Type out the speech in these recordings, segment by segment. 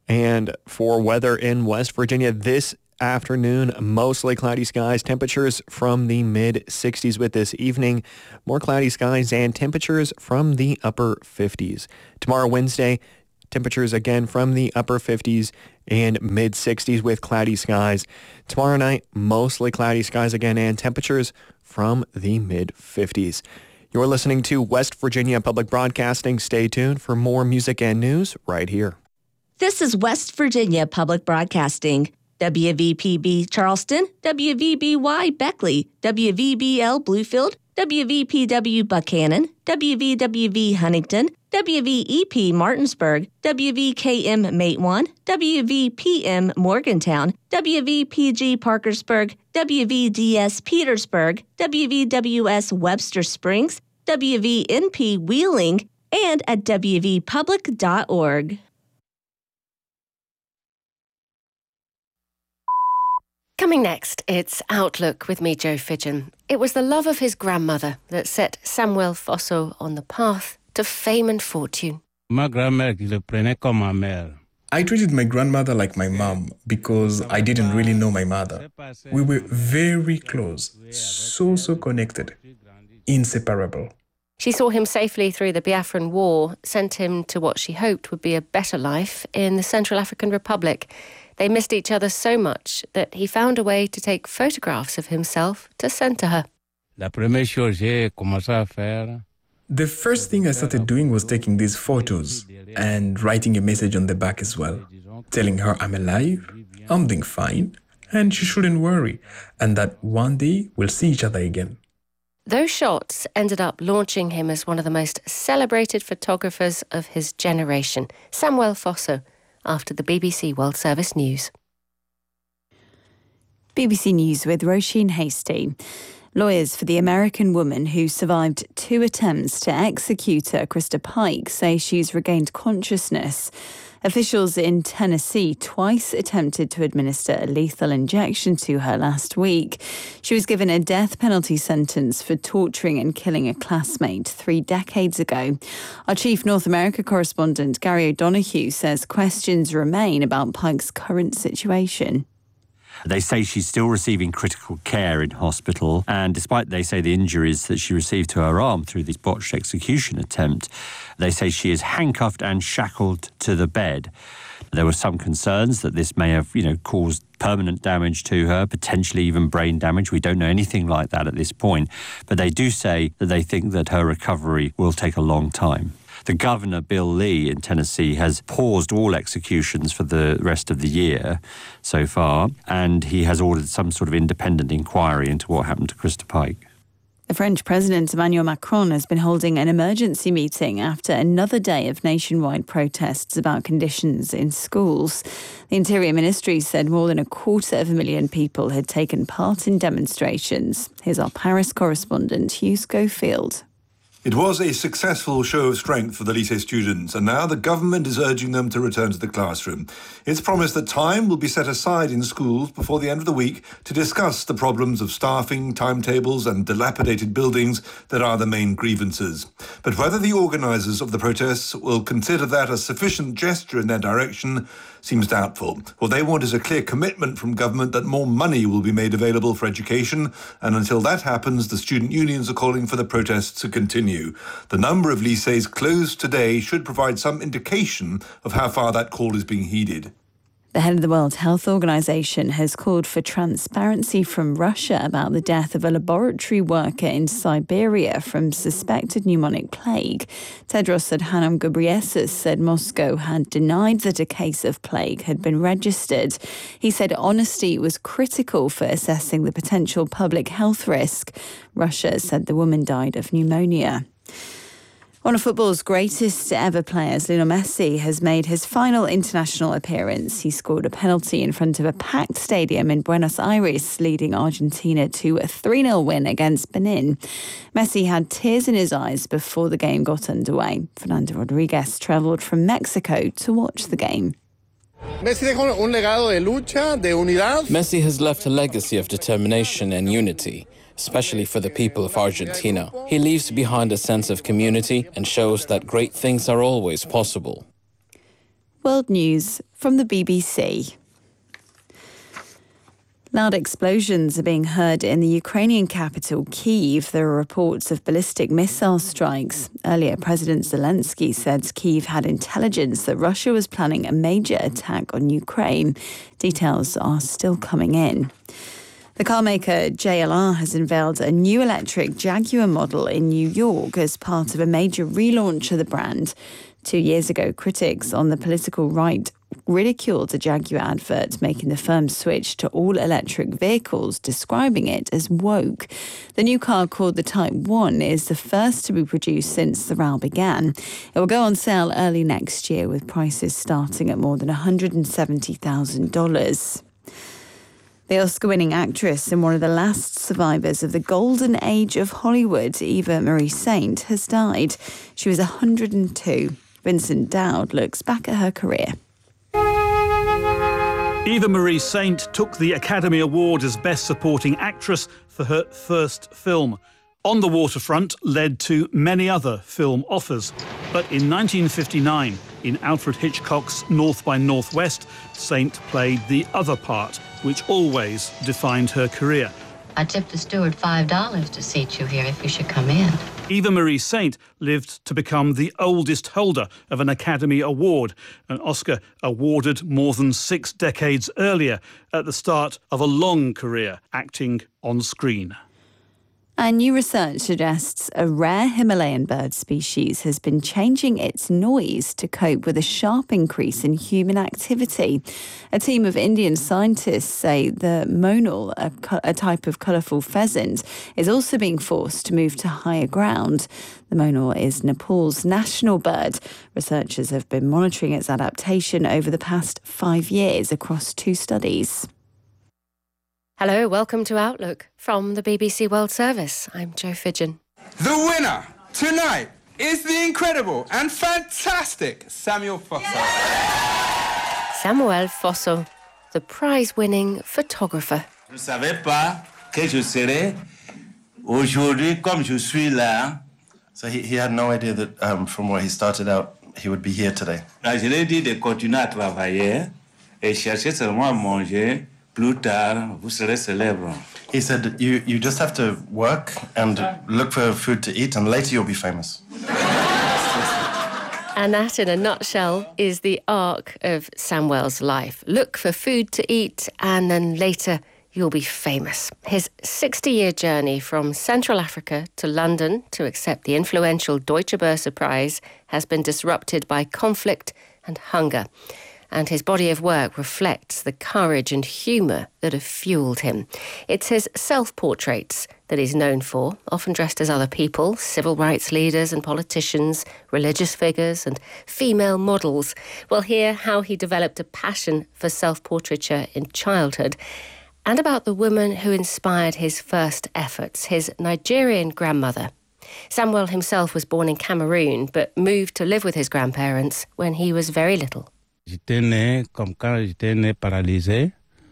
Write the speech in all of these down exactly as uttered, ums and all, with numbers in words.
And for weather in West Virginia this afternoon, mostly cloudy skies, temperatures from the mid sixties with this evening. More cloudy skies and temperatures from the upper fifties. Tomorrow, Wednesday, temperatures again from the upper fifties and mid sixties with cloudy skies. Tomorrow night, mostly cloudy skies again and temperatures from the mid fifties. You're listening to West Virginia Public Broadcasting. Stay tuned for more music and news right here. This is West Virginia Public Broadcasting. W V P B Charleston, W V B Y Beckley, W V B L Bluefield, W V P W Buchanan, W V W V Huntington, W V E P Martinsburg, W V K M Matewan, W V P M Morgantown, W V P G Parkersburg, W V D S Petersburg, W V W S Webster Springs, W V N P Wheeling, and at W V public dot org. Coming next, it's Outlook with me, Joe Fidgen. It was the love of his grandmother that set Samuel Fosso on the path to fame and fortune. Ma grand-mère qui le prenait comme ma mère. I treated my grandmother like my mom because I didn't really know my mother. We were very close, so, so connected, inseparable. She saw him safely through the Biafran War, sent him to what she hoped would be a better life in the Central African Republic. They missed each other so much that he found a way to take photographs of himself to send to her. La première chose j'ai commencé à faire. The first thing I started doing was taking these photos and writing a message on the back as well, telling her I'm alive, I'm doing fine, and she shouldn't worry, and that one day we'll see each other again. Those shots ended up launching him as one of the most celebrated photographers of his generation, Samuel Fosso, after the B B C World Service News. B B C News with Roisin Hastie. Lawyers for the American woman who survived two attempts to execute her, Krista Pike, say she's regained consciousness. Officials in Tennessee twice attempted to administer a lethal injection to her last week. She was given a death penalty sentence for torturing and killing a classmate three decades ago. Our chief North America correspondent, Gary O'Donoghue, says questions remain about Pike's current situation. They say she's still receiving critical care in hospital, and despite, they say, the injuries that she received to her arm through this botched execution attempt, they say she is handcuffed and shackled to the bed. There were some concerns that this may have, you know, caused permanent damage to her, potentially even brain damage. We don't know anything like that at this point, but they do say that they think that her recovery will take a long time. The governor, Bill Lee, in Tennessee, has paused all executions for the rest of the year so far, and he has ordered some sort of independent inquiry into what happened to Krista Pike. The French President Emmanuel Macron has been holding an emergency meeting after another day of nationwide protests about conditions in schools. The Interior Ministry said more than a quarter of a million people had taken part in demonstrations. Here's our Paris correspondent, Hugh Schofield. It was a successful show of strength for the lycée students, and now the government is urging them to return to the classroom. It's promised that time will be set aside in schools before the end of the week to discuss the problems of staffing, timetables and dilapidated buildings that are the main grievances. But whether the organisers of the protests will consider that a sufficient gesture in their direction seems doubtful. What they want is a clear commitment from government that more money will be made available for education, and until that happens, the student unions are calling for the protests to continue. The number of lycées closed today should provide some indication of how far that call is being heeded. The head of the World Health Organization has called for transparency from Russia about the death of a laboratory worker in Siberia from suspected pneumonic plague. Tedros Adhanom Ghebreyesus said Moscow had denied that a case of plague had been registered. He said honesty was critical for assessing the potential public health risk. Russia said the woman died of pneumonia. One of football's greatest ever players, Lionel Messi, has made his final international appearance. He scored a penalty in front of a packed stadium in Buenos Aires, leading Argentina to a three nil win against Benin. Messi had tears in his eyes before the game got underway. Fernando Rodriguez travelled from Mexico to watch the game. Messi has left a legacy of determination and unity, especially for the people of Argentina. He leaves behind a sense of community and shows that great things are always possible. World News from the B B C. Loud explosions are being heard in the Ukrainian capital, Kyiv. There are reports of ballistic missile strikes. Earlier, President Zelensky said Kyiv had intelligence that Russia was planning a major attack on Ukraine. Details are still coming in. The carmaker J L R has unveiled a new electric Jaguar model in New York as part of a major relaunch of the brand. Two years ago, critics on the political right ridiculed the Jaguar advert, making the firm switch to all-electric vehicles, describing it as woke. The new car, called the Type one, is the first to be produced since the row began. It will go on sale early next year, with prices starting at more than one hundred seventy thousand dollars. The Oscar-winning actress and one of the last survivors of the golden age of Hollywood, Eva Marie Saint, has died. She was one hundred two. Vincent Dowd looks back at her career. Eva Marie Saint took the Academy Award as Best Supporting Actress for her first film. On the Waterfront led to many other film offers. But in nineteen fifty-nine, in Alfred Hitchcock's North by Northwest, Saint played the other part, which always defined her career. I tipped the steward five dollars to seat you here if you should come in. Eva Marie Saint lived to become the oldest holder of an Academy Award, an Oscar awarded more than six decades earlier, at the start of a long career acting on screen. And new research suggests a rare Himalayan bird species has been changing its noise to cope with a sharp increase in human activity. A team of Indian scientists say the monal, a, co- a type of colourful pheasant, is also being forced to move to higher ground. The monal is Nepal's national bird. Researchers have been monitoring its adaptation over the past five years across two studies. Hello, welcome to Outlook from the B B C World Service. I'm Jo Fidgen. The winner tonight is the incredible and fantastic Samuel Fosso. Samuel Fosso, the prize-winning photographer. Je ne savais pas que je serais aujourd'hui comme je suis là. So he, he had no idea that um, from where he started out, he would be here today. Je l'ai dit de continuer à travailler et chercher seulement à manger. Plus tard, vous serez célèbre. He said, you, you just have to work and look for food to eat, and later you'll be famous. And that, in a nutshell, is the arc of Samuel's life. Look for food to eat, and then later you'll be famous. His sixty-year journey from Central Africa to London to accept the influential Deutsche Börse Prize has been disrupted by conflict and hunger. And his body of work reflects the courage and humour that have fuelled him. It's his self-portraits that he's known for, often dressed as other people, civil rights leaders and politicians, religious figures and female models. We'll hear how he developed a passion for self-portraiture in childhood and about the woman who inspired his first efforts, his Nigerian grandmother. Samuel himself was born in Cameroon but moved to live with his grandparents when he was very little. J'étais né, comme quand j'étais né paralysé,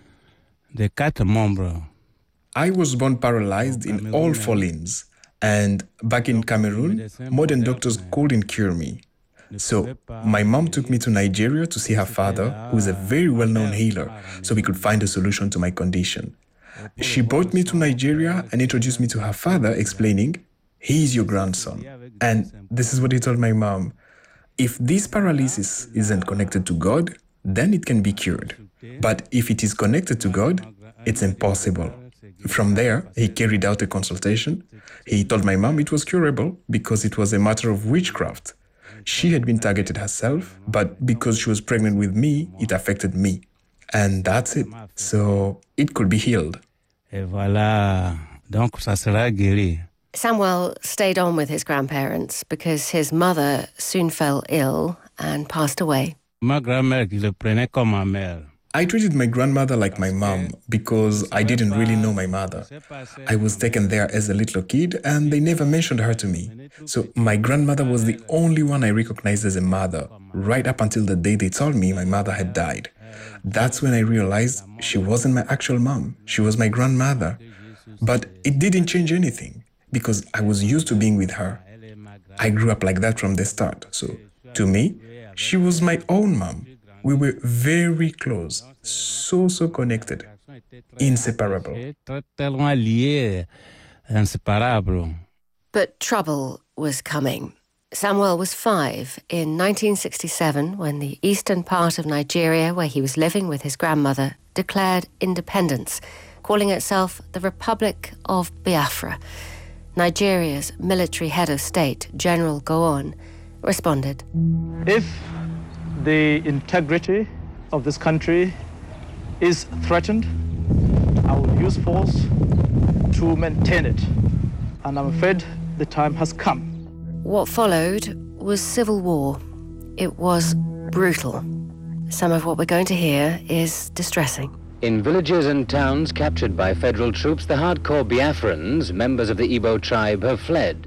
de quatre membres. I was born paralyzed in all four limbs, and back in Cameroon, modern doctors couldn't cure me. So my mom took me to Nigeria to see her father, who is a very well-known healer, so we could find a solution to my condition. She brought me to Nigeria and introduced me to her father, explaining, "He is your grandson." And this is what he told my mom. If this paralysis isn't connected to God, then it can be cured. But if it is connected to God, it's impossible. From there, he carried out a consultation. He told my mom it was curable because it was a matter of witchcraft. She had been targeted herself, but because she was pregnant with me, it affected me. And that's it. So it could be healed. Et voilà, donc ça sera guéri. Samuel stayed on with his grandparents because his mother soon fell ill and passed away. Ma grand-mère qui le prenait comme ma mère. I treated my grandmother like my mom because I didn't really know my mother. I was taken there as a little kid and they never mentioned her to me. So my grandmother was the only one I recognized as a mother, right up until the day they told me my mother had died. That's when I realized she wasn't my actual mom. She was my grandmother. But it didn't change anything, because I was used to being with her. I grew up like that from the start. So, to me, she was my own mom. We were very close, so, so connected, inseparable. But trouble was coming. Samuel was five in nineteen sixty-seven when the eastern part of Nigeria, where he was living with his grandmother, declared independence, calling itself the Republic of Biafra. Nigeria's military head of state, General Gowon, responded. If the integrity of this country is threatened, I will use force to maintain it. And I'm afraid the time has come. What followed was civil war. It was brutal. Some of what we're going to hear is distressing. In villages and towns captured by federal troops, the hardcore Biafrans, members of the Igbo tribe, have fled.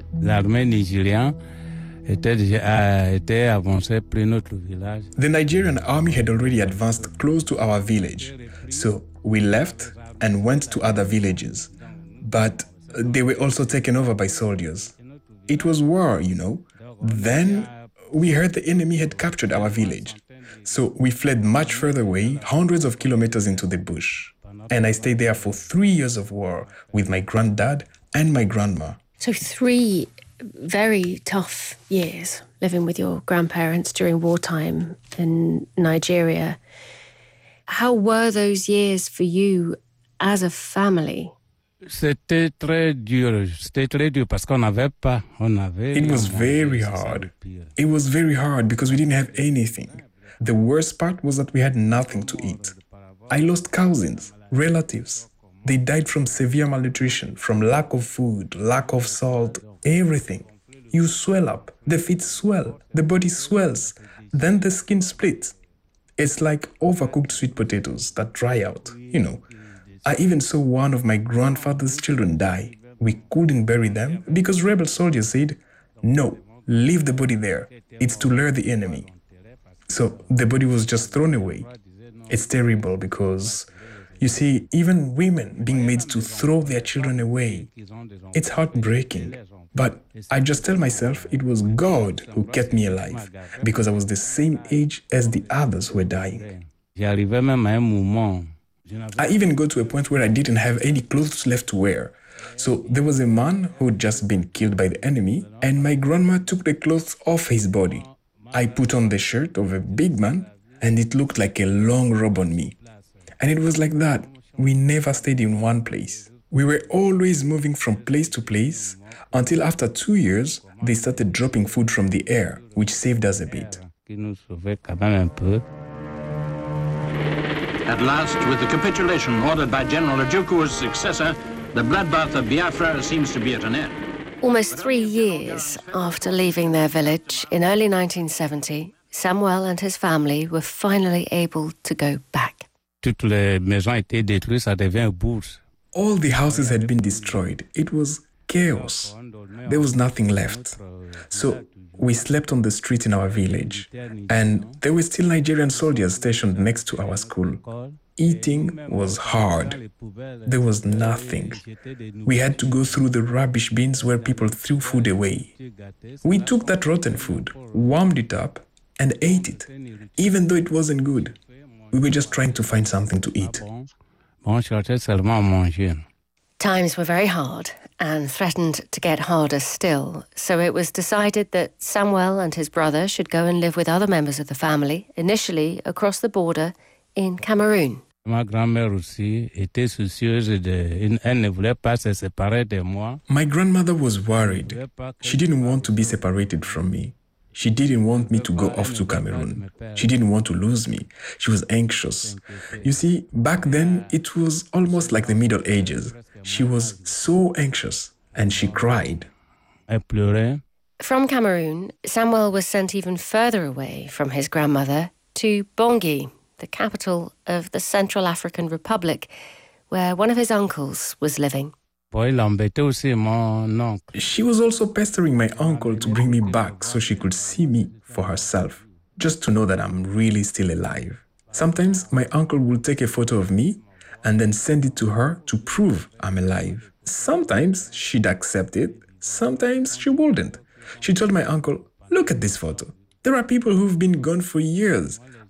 The Nigerian army had already advanced close to our village, so we left and went to other villages. But they were also taken over by soldiers. It was war, you know. Then we heard the enemy had captured our village. So we fled much further away, hundreds of kilometers into the bush. And I stayed there for three years of war with my granddad and my grandma. So three very tough years living with your grandparents during wartime in Nigeria. How were those years for you as a family? C'était très dur. C'était très dur parce qu'on n'avait pas. On avait. It was very hard. It was very hard because we didn't have anything. The worst part was that we had nothing to eat. I lost cousins, relatives. They died from severe malnutrition, from lack of food, lack of salt, everything. You swell up, the feet swell, the body swells, then the skin splits. It's like overcooked sweet potatoes that dry out, you know. I even saw one of my grandfather's children die. We couldn't bury them because rebel soldiers said, no, leave the body there. It's to lure the enemy. So the body was just thrown away. It's terrible because, you see, even women being made to throw their children away. It's heartbreaking. But I just tell myself it was God who kept me alive because I was the same age as the others who were dying. I even got to a point where I didn't have any clothes left to wear. So there was a man who had just been killed by the enemy, and my grandma took the clothes off his body. I put on the shirt of a big man, and it looked like a long robe on me. And it was like that. We never stayed in one place. We were always moving from place to place, until after two years, they started dropping food from the air, which saved us a bit. At last, with the capitulation ordered by General Ojukwu successor, the bloodbath of Biafra seems to be at an end. Almost three years after leaving their village in early nineteen seventy, Samuel and his family were finally able to go back. All the houses had been destroyed. It was chaos. There was nothing left. So we slept on the street in our village, and there were still Nigerian soldiers stationed next to our school. Eating was hard. There was nothing. We had to go through the rubbish bins where people threw food away. We took that rotten food, warmed it up, and ate it, even though it wasn't good. We were just trying to find something to eat. Times were very hard and threatened to get harder still, so it was decided that Samuel and his brother should go and live with other members of the family, initially across the border in Cameroon. My grandmother was worried. She didn't want to be separated from me. She didn't want me to go off to Cameroon. She didn't want to lose me. She was anxious. You see, back then, it was almost like the Middle Ages. She was so anxious, and she cried. From Cameroon, Samuel was sent even further away from his grandmother to Bangui, the capital of the Central African Republic, where one of his uncles was living. She was also pestering my uncle to bring me back so she could see me for herself, just to know that I'm really still alive. Sometimes my uncle would take a photo of me and then send it to her to prove I'm alive. Sometimes she'd accept it, sometimes she wouldn't. She told my uncle, look at this photo. There are people who've been gone for years, but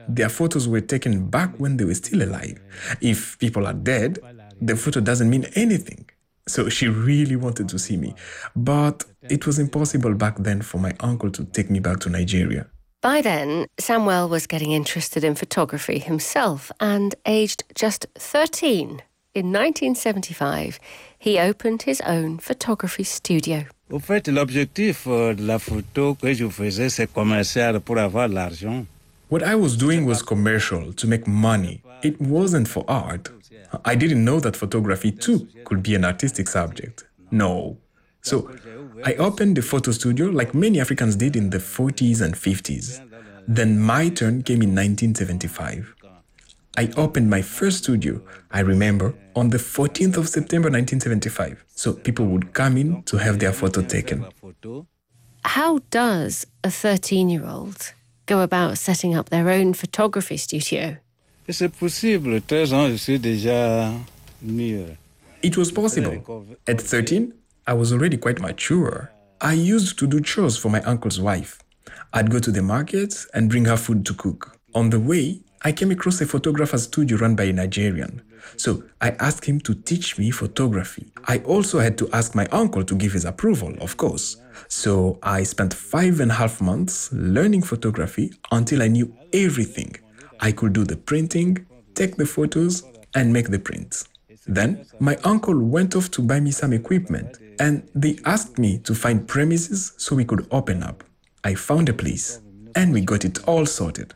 Their photos were taken back when they were still alive. If people are dead, the photo doesn't mean anything. So she really wanted to see me. But it was impossible back then for my uncle to take me back to Nigeria. By then, Samuel was getting interested in photography himself, and aged just thirteen, in nineteen seventy-five, he opened his own photography studio. Au fait, l'objectif de la photo que je faisais, c'est commercial pour avoir de l'argent. What I was doing was commercial, to make money. It wasn't for art. I didn't know that photography too could be an artistic subject. No. So I opened a photo studio like many Africans did in the forties and fifties. Then my turn came in nineteen seventy-five. I opened my first studio, I remember, on the fourteenth of September nineteen seventy-five. So people would come in to have their photo taken. How does a thirteen-year-old go about setting up their own photography studio? C'est possible. treize ans, je suis déjà mieux. It was possible. At thirteen, I was already quite mature. I used to do chores for my uncle's wife. I'd go to the market and bring her food to cook. On the way, I came across a photographer's studio run by a Nigerian. So I asked him to teach me photography. I also had to ask my uncle to give his approval, of course. So I spent five and a half months learning photography until I knew everything. I could do the printing, take the photos, and make the prints. Then my uncle went off to buy me some equipment, and they asked me to find premises so we could open up. I found a place, and we got it all sorted.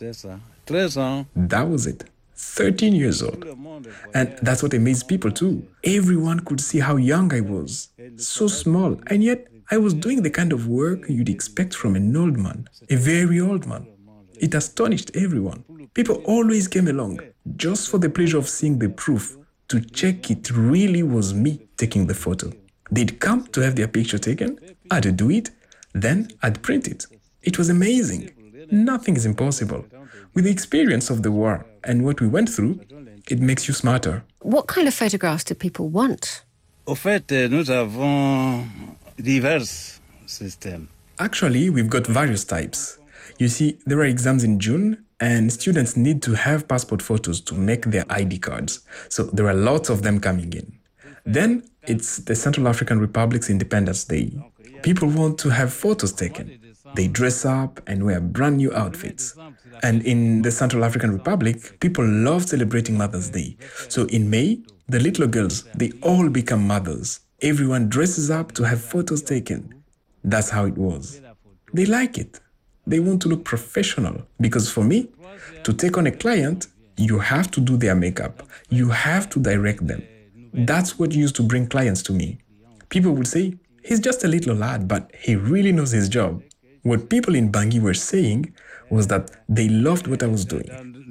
That was it. thirteen years old. And that's what amazed people too. Everyone could see how young I was. So small, and yet I was doing the kind of work you'd expect from an old man, a very old man. It astonished everyone. People always came along just for the pleasure of seeing the proof, to check it really was me taking the photo. They'd come to have their picture taken, I'd do it, then I'd print it. It was amazing. Nothing is impossible. With the experience of the war and what we went through, it makes you smarter. What kind of photographs do people want? Au fait, nous avons divers systèmes. Actually, we've got various types. You see, there are exams in June, and students need to have passport photos to make their I D cards. So there are lots of them coming in. Then it's the Central African Republic's Independence Day. People want to have photos taken. They dress up and wear brand new outfits. And in the Central African Republic, people love celebrating Mother's Day. So in May, the little girls, they all become mothers. Everyone dresses up to have photos taken. That's how it was. They like it. They want to look professional, because for me, to take on a client, you have to do their makeup. You have to direct them. That's what used to bring clients to me. People would say, he's just a little lad, but he really knows his job. What people in Bangui were saying was that they loved what I was doing.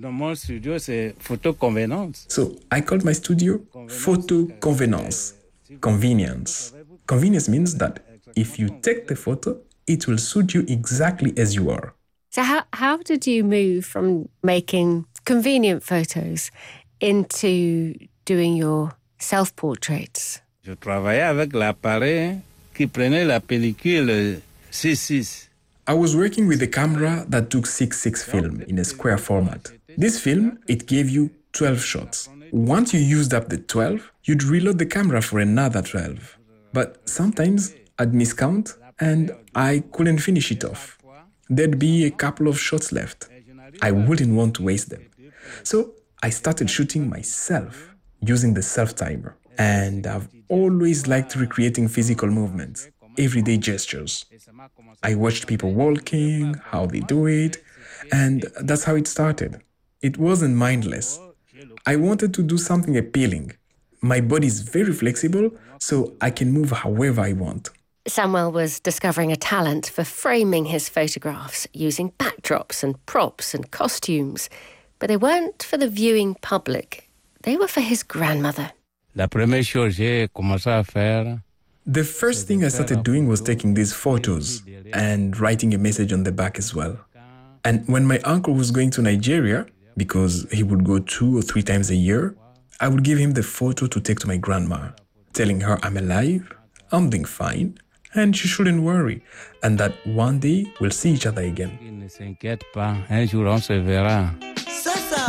So I called my studio Photo Convenance. Convenience. Convenience means that if you take the photo, it will suit you exactly as you are. So how, how did you move from making convenient photos into doing your self-portraits? Je travaillais avec l'appareil qui prenait la pellicule six six. I was working with a camera that took six six film in a square format. This film, it gave you twelve shots. Once you used up the twelve, you'd reload the camera for another twelve. But sometimes I'd miscount and I couldn't finish it off. There'd be a couple of shots left. I wouldn't want to waste them. So I started shooting myself using the self-timer. And I've always liked recreating physical movements, everyday gestures. I watched people walking, how they do it, and that's how it started. It wasn't mindless. I wanted to do something appealing. My body is very flexible, so I can move however I want. Samuel was discovering a talent for framing his photographs using backdrops and props and costumes. But they weren't for the viewing public. They were for his grandmother. La première chose j'ai commencé à faire. The first thing I started doing was taking these photos and writing a message on the back as well. And when my uncle was going to Nigeria, because he would go two or three times a year, I would give him the photo to take to my grandma, telling her I'm alive, I'm doing fine, and she shouldn't worry, and that one day we'll see each other again. Ne s'inquiète pas, un jour on se verra. C'est ça.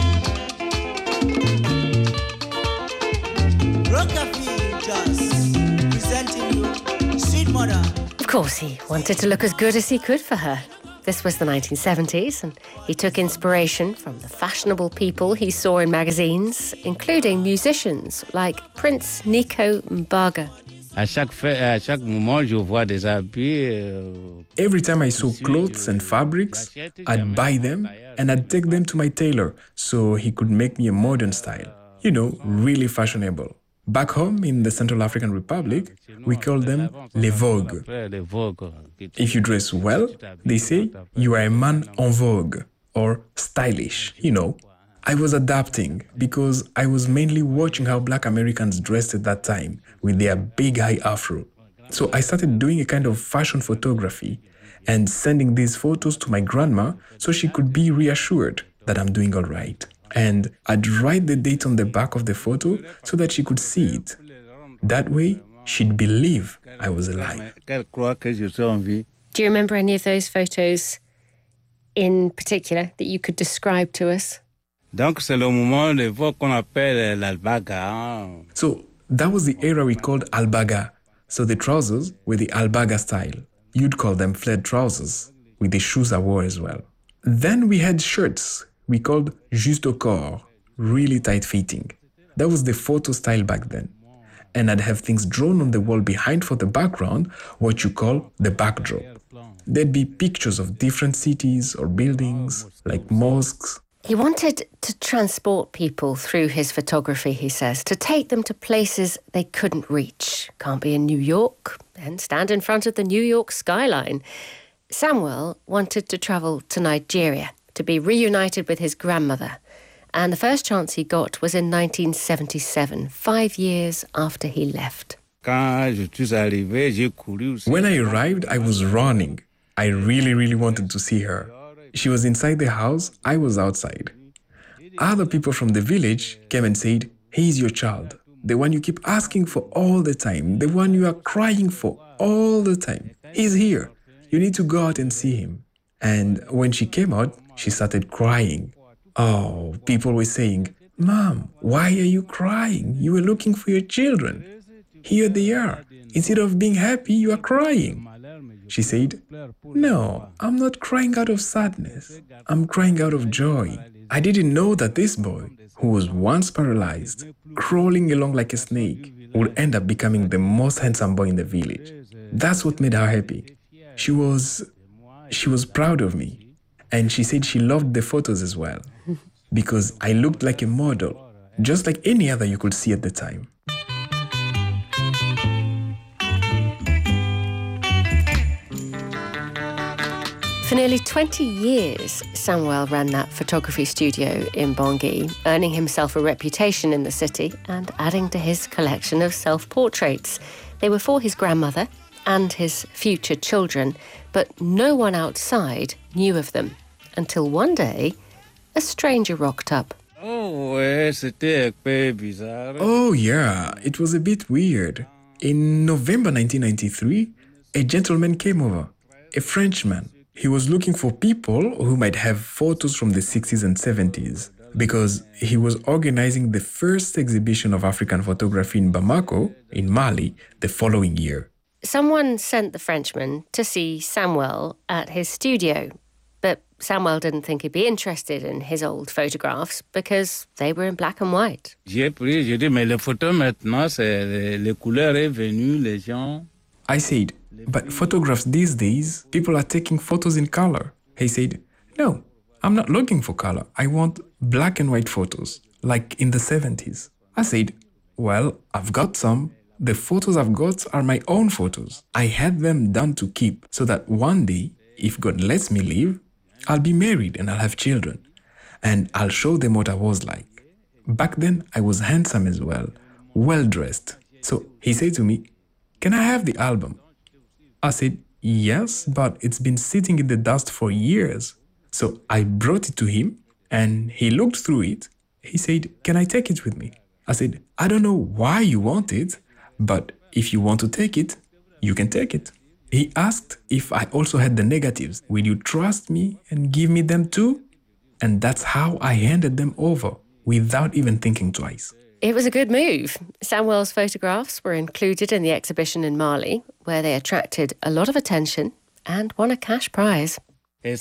Rockabilly Jazz presenting you Sweet Mother. Of course, he wanted to look as good as he could for her. This was the nineteen seventies, and he took inspiration from the fashionable people he saw in magazines, including musicians like Prince Nico Mbaga. À chaque, à chaque moment, je vois des habits. Every time I saw clothes and fabrics, I'd buy them and I'd take them to my tailor so he could make me a modern style. You know, really fashionable. Back home in the Central African Republic, we call them les vogues. If you dress well, they say you are a man en vogue or stylish, you know. I was adapting because I was mainly watching how Black Americans dressed at that time with their big high afro. So I started doing a kind of fashion photography and sending these photos to my grandma so she could be reassured that I'm doing all right. And I'd write the date on the back of the photo so that she could see it. That way, she'd believe I was alive. Do you remember any of those photos in particular that you could describe to us? Donc c'est le moment de l'époque qu'on appelle l'albaga. So that was the era we called albaga. So the trousers were the albaga style. You'd call them flared trousers, with the shoes I wore as well. Then we had shirts we called juste au corps, really tight-fitting. That was the photo style back then. And I'd have things drawn on the wall behind for the background, what you call the backdrop. There'd be pictures of different cities or buildings, like mosques. He wanted to transport people through his photography, he says, to take them to places they couldn't reach. Can't be in New York, then stand in front of the New York skyline. Samuel wanted to travel to Nigeria to be reunited with his grandmother. And the first chance he got was in nineteen seventy-seven, five years after he left. When I arrived, I was running. I really, really wanted to see her. She was inside the house, I was outside. Other people from the village came and said, "He's your child, the one you keep asking for all the time, the one you are crying for all the time. He's here. You need to go out and see him." And when she came out, she started crying. Oh, people were saying, "Mom, why are you crying? You were looking for your children. Here they are. Instead of being happy, you are crying." She said, "No, I'm not crying out of sadness. I'm crying out of joy. I didn't know that this boy, who was once paralyzed, crawling along like a snake, would end up becoming the most handsome boy in the village." That's what made her happy. She was, she was proud of me. And she said she loved the photos as well, because I looked like a model, just like any other you could see at the time. For nearly twenty years, Samuel ran that photography studio in Bangui, earning himself a reputation in the city and adding to his collection of self-portraits. They were for his grandmother and his future children, but no one outside knew of them until one day a stranger rocked up. Oh, yeah, it was a bit weird. In November nineteen ninety-three, a gentleman came over, a Frenchman. He was looking for people who might have photos from the sixties and seventies because he was organizing the first exhibition of African photography in Bamako, in Mali, the following year. Someone sent the Frenchman to see Samuel at his studio, but Samuel didn't think he'd be interested in his old photographs because they were in black and white. I said, "But photographs these days, people are taking photos in color." He said, "No, I'm not looking for color. I want black and white photos, like in the seventies. I said, "Well, I've got some. The photos I've got are my own photos. I had them done to keep so that one day, if God lets me live, I'll be married and I'll have children. And I'll show them what I was like." Back then, I was handsome as well, well-dressed. So he said to me, "Can I have the album?" I said, "Yes, but it's been sitting in the dust for years." So I brought it to him and he looked through it. He said, "Can I take it with me?" I said, "I don't know why you want it, but if you want to take it, you can take it. He asked if I also had the negatives. Will you trust me and give me them too? And that's how I handed them over without even thinking twice. It was a good move. Samuel's photographs were included in the exhibition in Mali, where they attracted a lot of attention and won a cash prize. And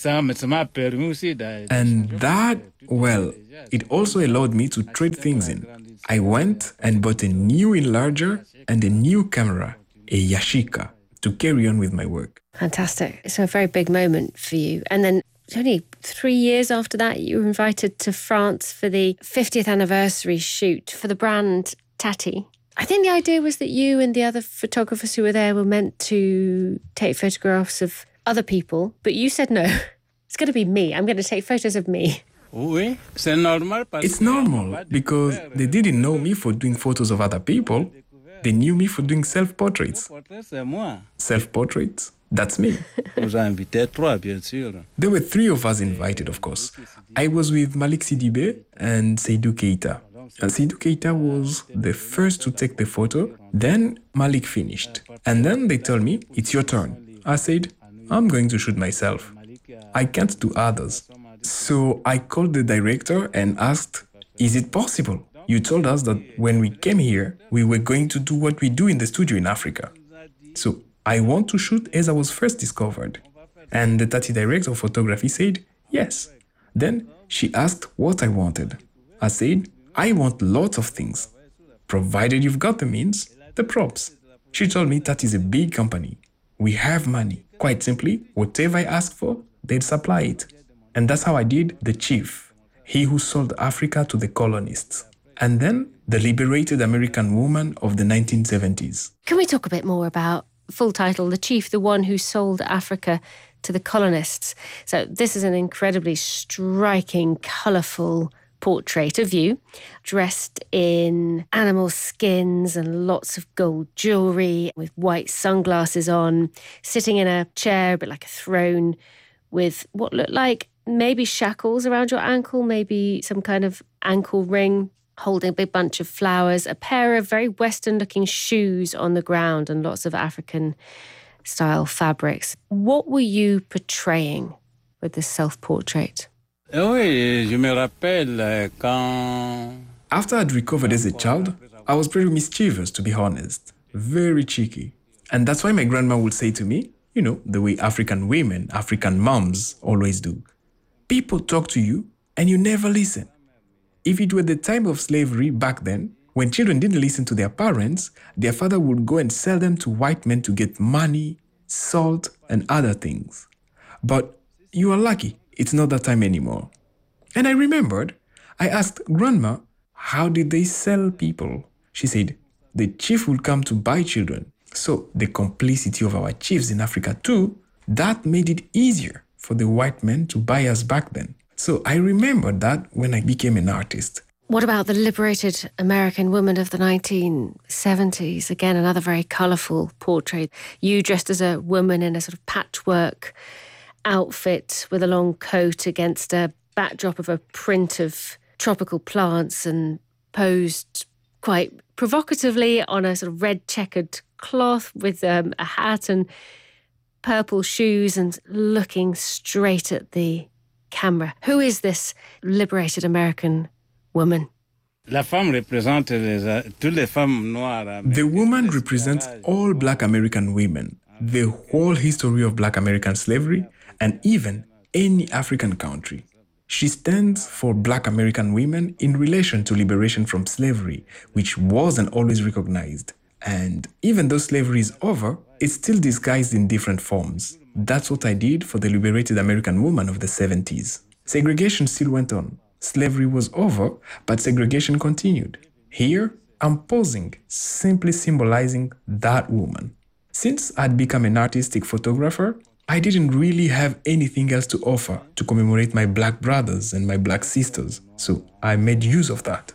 that, well, it also allowed me to trade things in. I went and bought a new enlarger and a new camera, a Yashica, to carry on with my work. Fantastic. It's a very big moment for you. And then only three years after that, you were invited to France for the fiftieth anniversary shoot for the brand Tati. I think the idea was that you and the other photographers who were there were meant to take photographs of other people, but you said no. It's going to be me. I'm going to take photos of me. It's normal because they didn't know me for doing photos of other people. They knew me for doing self-portraits. Self-portraits? That's me. There were three of us invited, of course. I was with Malik Sidibé and Seydou Keita. And Seydou Keita was the first to take the photo. Then Malik finished. And then they told me, it's your turn. I said, I'm going to shoot myself. I can't do others. So I called the director and asked, is it possible? You told us that when we came here, we were going to do what we do in the studio in Africa. So I want to shoot as I was first discovered. And the Tati director of photography said, yes. Then she asked what I wanted. I said, I want lots of things. Provided you've got the means, the props. She told me Tati is a big company. We have money. Quite simply, whatever I asked for, they'd supply it. And that's how I did The Chief, he who sold Africa to the colonists. And then the liberated American woman of the nineteen seventies. Can we talk a bit more about full title, The Chief, the one who sold Africa to the colonists? So this is an incredibly striking, colourful portrait of you, dressed in animal skins and lots of gold jewellery, with white sunglasses on, sitting in a chair, a bit like a throne, with what looked like maybe shackles around your ankle, maybe some kind of ankle ring, holding a big bunch of flowers, a pair of very Western-looking shoes on the ground and lots of African-style fabrics. What were you portraying with this self-portrait? After I'd recovered as a child, I was pretty mischievous, to be honest. Very cheeky. And that's why my grandma would say to me, you know, the way African women, African moms always do. People talk to you and you never listen. If it were the time of slavery back then, when children didn't listen to their parents, their father would go and sell them to white men to get money, salt, and other things. But you are lucky, it's not that time anymore. And I remembered, I asked Grandma, how did they sell people? She said, the chief would come to buy children. So the complicity of our chiefs in Africa too, that made it easier for the white men to buy us back then. So I remembered that when I became an artist. What about the liberated American woman of the nineteen seventies? Again, another very colourful portrait. You dressed as a woman in a sort of patchwork outfit with a long coat against a backdrop of a print of tropical plants and posed quite provocatively on a sort of red checkered cloth with um, a hat and purple shoes and looking straight at the camera. Who is this liberated American woman? The woman represents all Black American women, the whole history of Black American slavery, and even any African country. She stands for Black American women in relation to liberation from slavery, which wasn't always recognized. And even though slavery is over, it's still disguised in different forms. That's what I did for the liberated American woman of the seventies. Segregation still went on. Slavery was over, but segregation continued. Here, I'm posing, simply symbolizing that woman. Since I'd become an artistic photographer, I didn't really have anything else to offer to commemorate my Black brothers and my Black sisters, so I made use of that.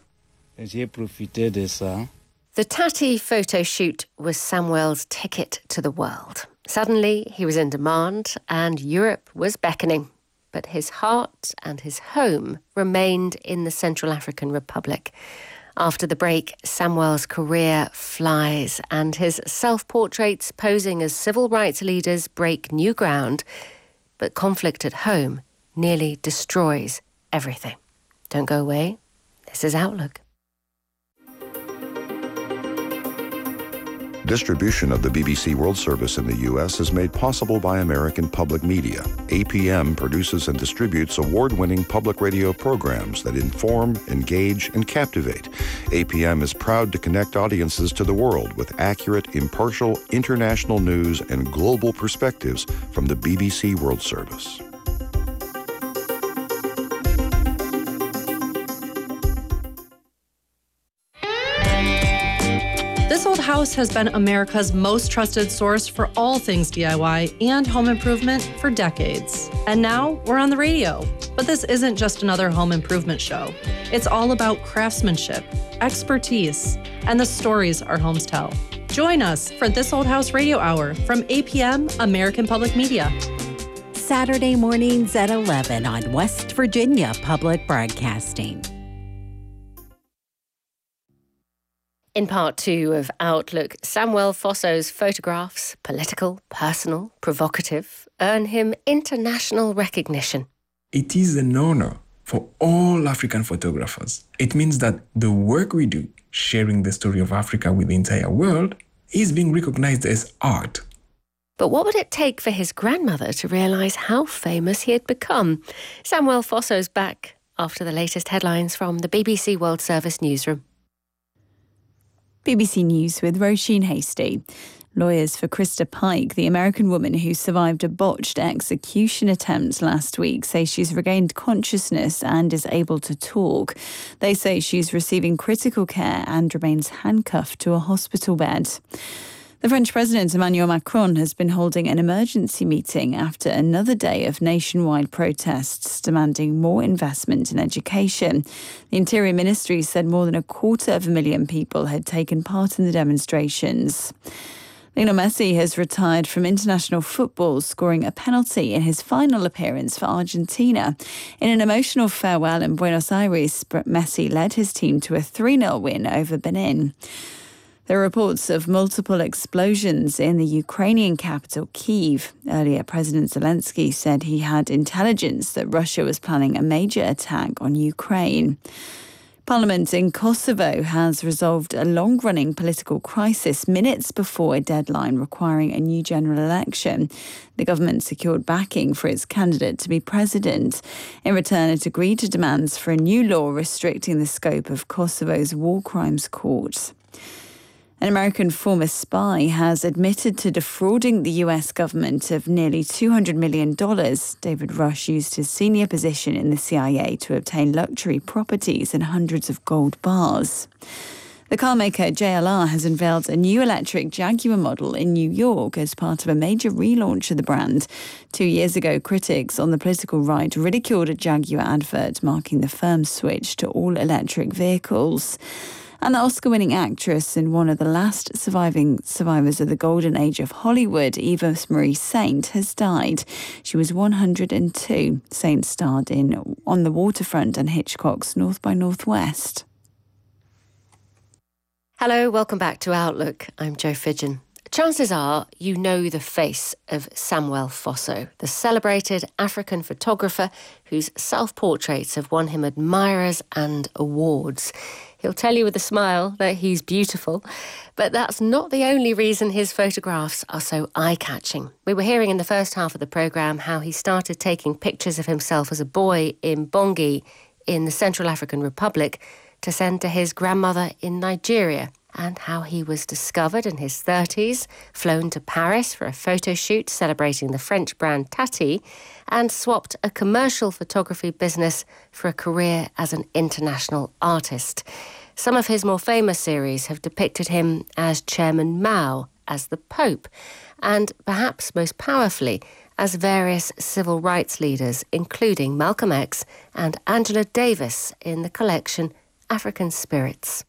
The Tati photo shoot was Samuel's ticket to the world. Suddenly, he was in demand and Europe was beckoning. But his heart and his home remained in the Central African Republic. After the break, Samuel's career flies and his self-portraits posing as civil rights leaders break new ground. But conflict at home nearly destroys everything. Don't go away. This is Outlook. Distribution of the B B C World Service in the U S is made possible by American Public Media. A P M produces and distributes award-winning public radio programs that inform, engage, and captivate. A P M is proud to connect audiences to the world with accurate, impartial, international news and global perspectives from the B B C World Service. This Old House has been America's most trusted source for all things D I Y and home improvement for decades. And now we're on the radio. But this isn't just another home improvement show. It's all about craftsmanship, expertise, and the stories our homes tell. Join us for This Old House Radio Hour from A P M American Public Media. Saturday mornings at eleven on West Virginia Public Broadcasting. In part two of Outlook, Samuel Fosso's photographs, political, personal, provocative, earn him international recognition. It is an honor for all African photographers. It means that the work we do, sharing the story of Africa with the entire world, is being recognized as art. But what would it take for his grandmother to realise how famous he had become? Samuel Fosso's back after the latest headlines from the B B C World Service newsroom. B B C News with Roisin Hasty. Lawyers for Krista Pike, the American woman who survived a botched execution attempt last week, say she's regained consciousness and is able to talk. They say she's receiving critical care and remains handcuffed to a hospital bed. The French President Emmanuel Macron has been holding an emergency meeting after another day of nationwide protests demanding more investment in education. The Interior Ministry said more than a quarter of a million people had taken part in the demonstrations. Lionel Messi has retired from international football, scoring a penalty in his final appearance for Argentina. In an emotional farewell in Buenos Aires, Messi led his team to a three nil win over Benin. There are reports of multiple explosions in the Ukrainian capital, Kyiv. Earlier, President Zelensky said he had intelligence that Russia was planning a major attack on Ukraine. Parliament in Kosovo has resolved a long-running political crisis minutes before a deadline requiring a new general election. The government secured backing for its candidate to be president. In return, it agreed to demands for a new law restricting the scope of Kosovo's war crimes court. An American former spy has admitted to defrauding the U S government of nearly two hundred million dollars. David Rush used his senior position in the C I A to obtain luxury properties and hundreds of gold bars. The carmaker J L R has unveiled a new electric Jaguar model in New York as part of a major relaunch of the brand. Two years ago, critics on the political right ridiculed a Jaguar advert marking the firm's switch to all-electric vehicles. And the Oscar-winning actress and one of the last surviving survivors of the golden age of Hollywood, Eva Marie Saint, has died. She was one hundred two. Saint starred in On the Waterfront and Hitchcock's North by Northwest. Hello, welcome back to Outlook. I'm Jo Fidgen. Chances are you know the face of Samuel Fosso, the celebrated African photographer whose self-portraits have won him admirers and awards. He'll tell you with a smile that he's beautiful, but that's not the only reason his photographs are so eye-catching. We were hearing in the first half of the programme how he started taking pictures of himself as a boy in Bongi in the Central African Republic to send to his grandmother in Nigeria, and how he was discovered in his thirties, flown to Paris for a photo shoot celebrating the French brand Tati, and swapped a commercial photography business for a career as an international artist. Some of his more famous series have depicted him as Chairman Mao, as the Pope, and perhaps most powerfully, as various civil rights leaders, including Malcolm X and Angela Davis in the collection African Spirits.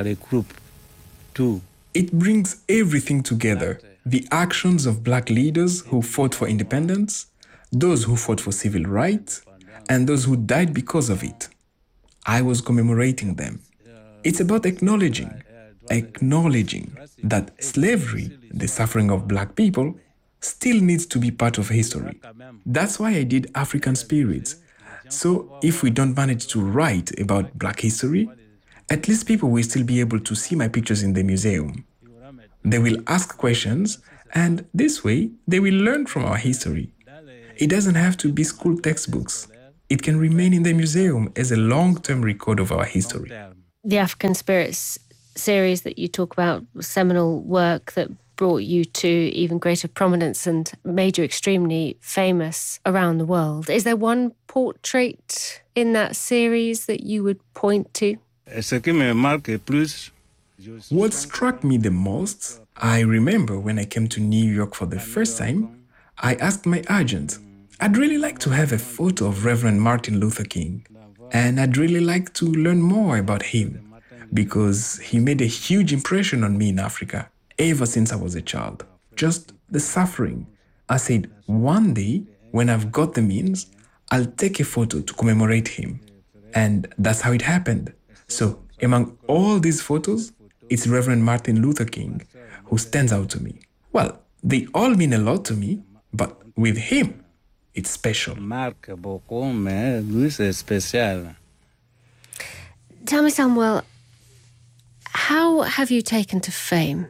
It brings everything together. The actions of black leaders who fought for independence, those who fought for civil rights, and those who died because of it. I was commemorating them. It's about acknowledging, acknowledging that slavery, the suffering of black people, still needs to be part of history. That's why I did African Spirits. So if we don't manage to write about black history, at least people will still be able to see my pictures in the museum. They will ask questions, and this way they will learn from our history. It doesn't have to be school textbooks. It can remain in the museum as a long-term record of our history. The African Spirits series that you talk about, seminal work that brought you to even greater prominence and made you extremely famous around the world. Is there one portrait in that series that you would point to? What struck me the most, I remember when I came to New York for the first time, I asked my agent, I'd really like to have a photo of Reverend Martin Luther King, and I'd really like to learn more about him, because he made a huge impression on me in Africa. Ever since I was a child. Just the suffering. I said, one day, when I've got the means, I'll take a photo to commemorate him. And that's how it happened. So, among all these photos, it's Reverend Martin Luther King who stands out to me. Well, they all mean a lot to me, but with him, it's special. Tell me, Samuel, how have you taken to fame?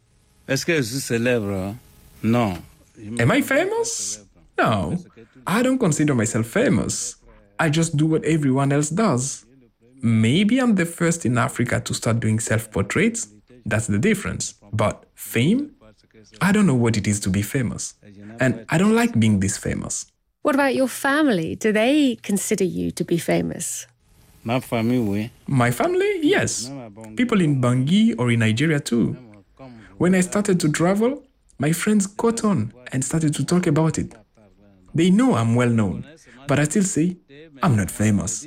No. Am I famous? No. I don't consider myself famous. I just do what everyone else does. Maybe I'm the first in Africa to start doing self-portraits. That's the difference. But fame? I don't know what it is to be famous. And I don't like being this famous. What about your family? Do they consider you to be famous? My family? My family? Yes. People in Bangui or in Nigeria too. When I started to travel, my friends caught on and started to talk about it. They know I'm well known, but I still say I'm not famous.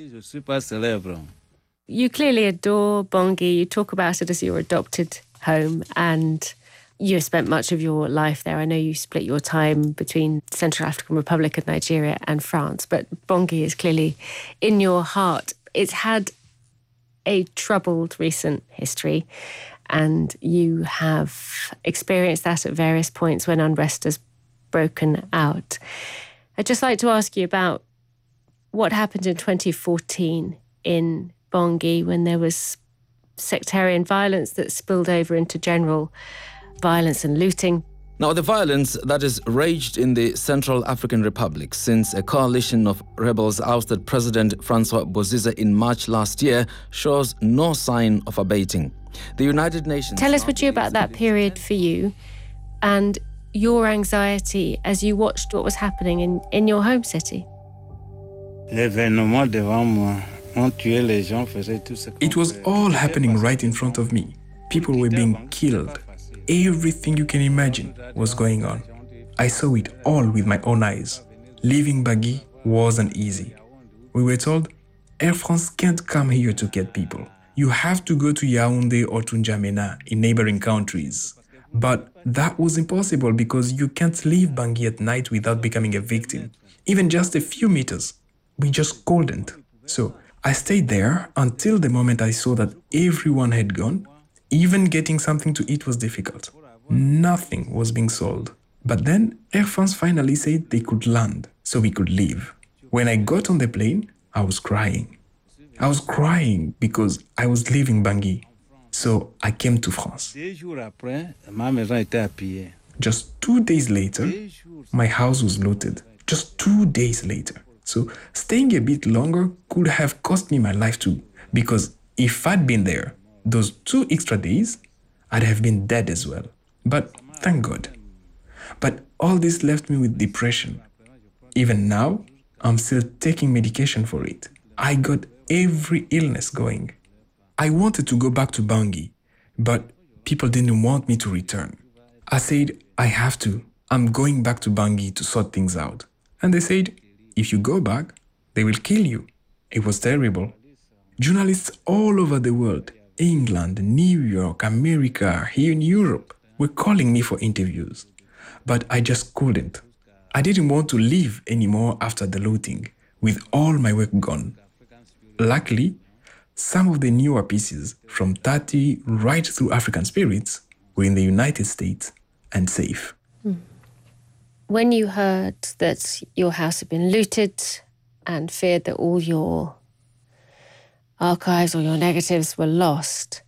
You clearly adore Bangui. You talk about it as your adopted home, and you spent much of your life there. I know you split your time between Central African Republic and Nigeria and France, but Bangui is clearly in your heart. It's had a troubled recent history, and you have experienced that at various points when unrest has broken out. I'd just like to ask you about what happened in twenty fourteen in Bangui when there was sectarian violence that spilled over into general violence and looting. Now, the violence that has raged in the Central African Republic since a coalition of rebels ousted President Francois Bozizé in March last year shows no sign of abating. The United Nations... Tell us, would you, about that period for you and your anxiety as you watched what was happening in, in your home city? It was all happening right in front of me. People were being killed. Everything you can imagine was going on. I saw it all with my own eyes. Leaving Bangui wasn't easy. We were told, Air France can't come here to get people. You have to go to Yaoundé or to N'Djamena in neighboring countries. But that was impossible because you can't leave Bangui at night without becoming a victim. Even just a few meters. We just couldn't. So I stayed there until the moment I saw that everyone had gone. Even getting something to eat was difficult. Nothing was being sold. But then Air France finally said they could land, so we could leave. When I got on the plane, I was crying. I was crying because I was leaving Bangui. So I came to France. Just two days later, my house was looted. Just two days later. So staying a bit longer could have cost me my life too. Because if I'd been there, those two extra days, I'd have been dead as well. But thank God. But all this left me with depression. Even now, I'm still taking medication for it. I got every illness going. I wanted to go back to Bangui, but people didn't want me to return. I said, I have to. I'm going back to Bangui to sort things out. And they said, if you go back, they will kill you. It was terrible. Journalists all over the world, England, New York, America, here in Europe, were calling me for interviews. But I just couldn't. I didn't want to leave anymore after the looting, with all my work gone. Luckily, some of the newer pieces, from Tati right through African Spirits, were in the United States and safe. When you heard that your house had been looted and feared that all your archives or your negatives were lost,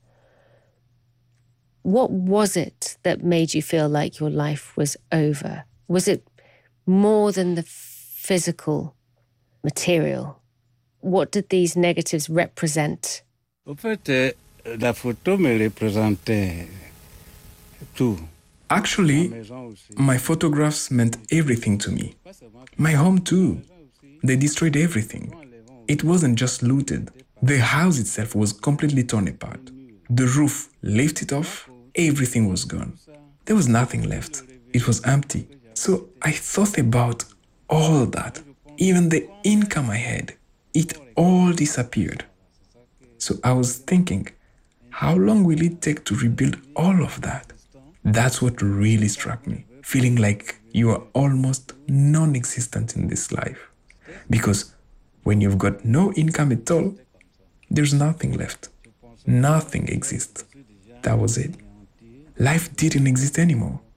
what was it that made you feel like your life was over? Was it more than the physical material? What did these negatives represent? En fait, la photo me représentait tout. Actually, my photographs meant everything to me. My home too. They destroyed everything. It wasn't just looted. The house itself was completely torn apart. The roof lifted off, everything was gone. There was nothing left. It was empty. So I thought about all that. Even the income I had, it all disappeared. So I was thinking, how long will it take to rebuild all of that? That's what really struck me, feeling like you are almost non-existent in this life. Because when you've got no income at all, there's nothing left. Nothing exists. That was it. Life didn't exist anymore.